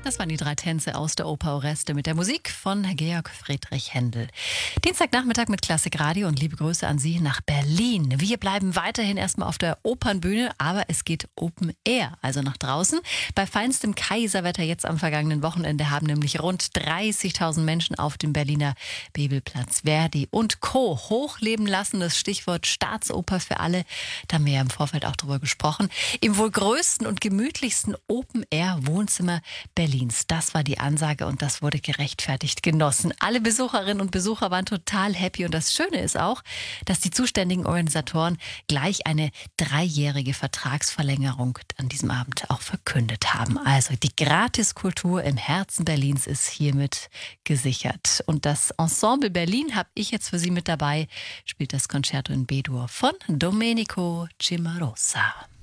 Das waren die drei Tänze aus der Oper Oreste mit der Musik von Georg Friedrich Händel. Dienstagnachmittag mit Klassikradio und liebe Grüße an Sie nach Berlin. Wir bleiben weiterhin erstmal auf der Opernbühne, aber es geht Open Air, also nach draußen. Bei feinstem Kaiserwetter jetzt am vergangenen Wochenende haben nämlich rund 30.000 Menschen auf dem Berliner Bebelplatz Verdi und Co. hochleben lassen. Das Stichwort Staatsoper für alle, da haben wir ja im Vorfeld auch drüber gesprochen. Im wohl größten und gemütlichsten Open Air Wohnzimmer Berlins. Das war die Ansage und das wurde gerechtfertigt genossen. Alle Besucherinnen und Besucher waren total happy und das Schöne ist auch, dass die zuständigen Organisatoren gleich eine 3-jährige Vertragsverlängerung an diesem Abend auch verkündet haben. Also die Gratiskultur im Herzen Berlins ist hiermit gesichert. Und das Ensemble Berlin habe ich jetzt für Sie mit dabei, spielt das Concerto in B-Dur von Domenico Cimarosa.